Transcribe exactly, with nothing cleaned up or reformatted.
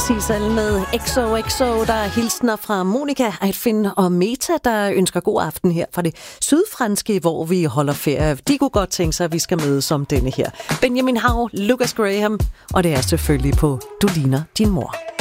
præcis alle med X O X O. Der er hilsner fra Monika, Aitfinn og Meta, der ønsker god aften her fra det sydfranske, hvor vi holder ferie. De kunne godt tænke sig, at vi skal mødes om denne her. Benjamin Hav, Lucas Graham, og det er selvfølgelig på Du ligner din mor.